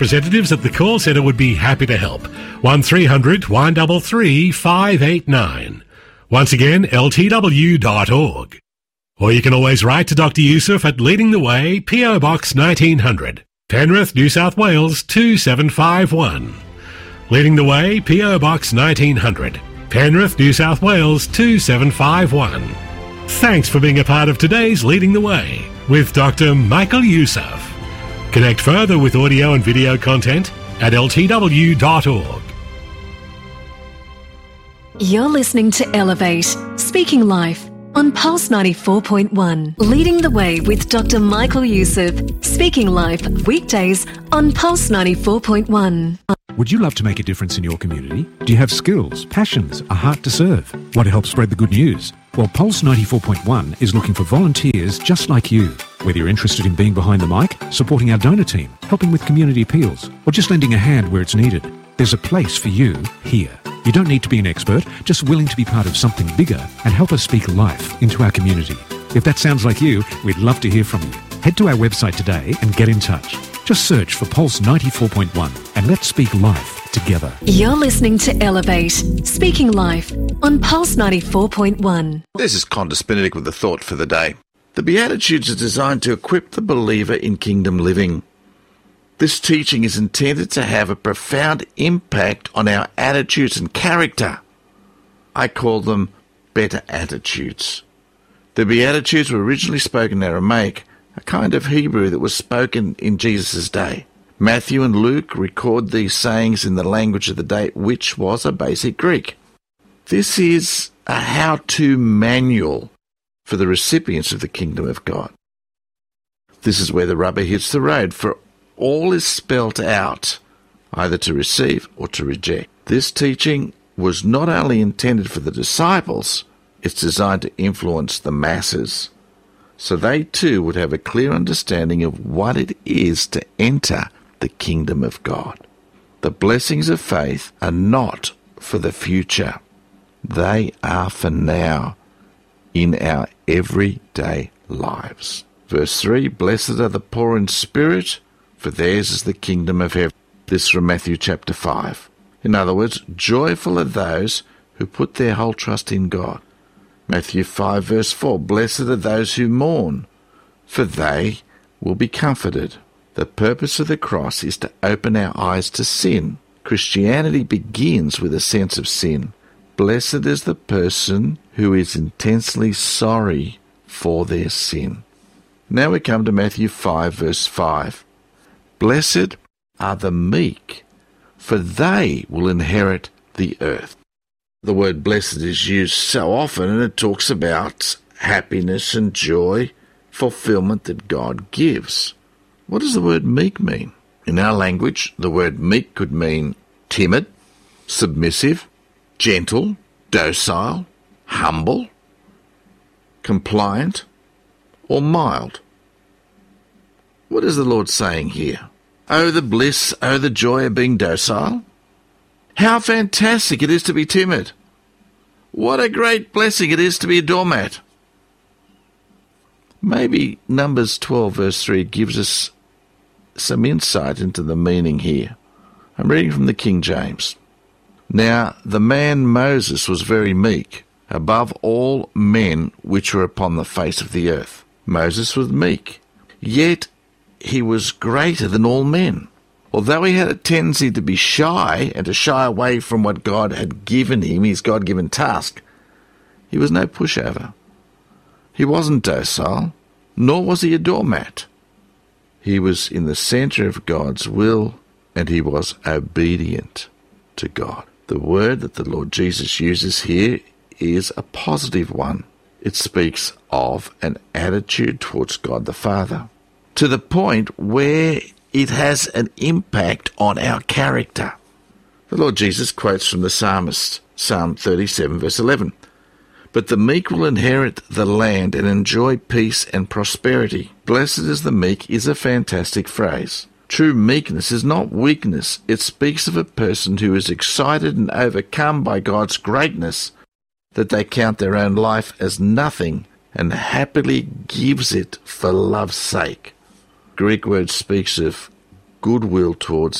Representatives at the call centre would be happy to help. 1300 133 589. Once again, ltw.org. Or you can always write to Dr. Youssef at Leading the Way, PO Box 1900, Penrith, New South Wales 2751. Leading the Way, PO Box 1900, Penrith, New South Wales 2751. Thanks for being a part of today's Leading the Way with Dr. Michael Youssef. Connect further with audio and video content at ltw.org. You're listening to Elevate, Speaking Life on Pulse 94.1. Leading the Way with Dr. Michael Youssef, Speaking Life, weekdays on Pulse 94.1. Would you love to make a difference in your community? Do you have skills, passions, a heart to serve? Want to help spread the good news? Well, Pulse 94.1 is looking for volunteers just like you. Whether you're interested in being behind the mic, supporting our donor team, helping with community appeals, or just lending a hand where it's needed, there's a place for you here. You don't need to be an expert, just willing to be part of something bigger and help us speak life into our community. If that sounds like you, we'd love to hear from you. Head to our website today and get in touch. Just search for Pulse 94.1 and let's speak life together. You're listening to Elevate, Speaking Life on Pulse 94.1. This is Qantas Benedict with the thought for the day. The Beatitudes are designed to equip the believer in kingdom living. This teaching is intended to have a profound impact on our attitudes and character. I call them better attitudes. The Beatitudes were originally spoken in Aramaic, a kind of Hebrew that was spoken in Jesus' day. Matthew and Luke record these sayings in the language of the day, which was a basic Greek. This is a how-to manual for the recipients of the kingdom of God. This is where the rubber hits the road, for all is spelt out, either to receive or to reject. This teaching was not only intended for the disciples, it's designed to influence the masses, so they too would have a clear understanding of what it is to enter the kingdom of God. The blessings of faith are not for the future. They are for now, in our everyday lives. Verse 3, Blessed are the poor in spirit, for theirs is the kingdom of heaven. This from Matthew chapter 5. In other words, joyful are those who put their whole trust in God. Matthew 5 verse 4, Blessed are those who mourn, for they will be comforted. The purpose of the cross is to open our eyes to sin. Christianity begins with a sense of sin. Blessed is the person who is intensely sorry for their sin. Now we come to Matthew 5 verse 5. Blessed are the meek, for they will inherit the earth. The word blessed is used so often, and it talks about happiness and joy, fulfillment that God gives. What does the word meek mean? In our language, the word meek could mean timid, submissive, gentle, docile, humble, compliant, or mild. What is the Lord saying here? Oh, the bliss, oh, the joy of being docile. How fantastic it is to be timid. What a great blessing it is to be a doormat. Maybe Numbers 12 verse 3 gives us some insight into the meaning here. I'm reading from the King James. Now the man Moses was very meek, above all men which were upon the face of the earth. Moses was meek, yet he was greater than all men. Although he had a tendency to be shy and to shy away from what God had given him, his God-given task, he was no pushover. He wasn't docile, nor was he a doormat. He was in the centre of God's will, and he was obedient to God. The word that the Lord Jesus uses here is a positive one. It speaks of an attitude towards God the Father, to the point where it has an impact on our character. The Lord Jesus quotes from the psalmist, Psalm 37, verse 11. But the meek will inherit the land and enjoy peace and prosperity. Blessed is the meek is a fantastic phrase. True meekness is not weakness. It speaks of a person who is excited and overcome by God's greatness, that they count their own life as nothing and happily gives it for love's sake. Greek word speaks of goodwill towards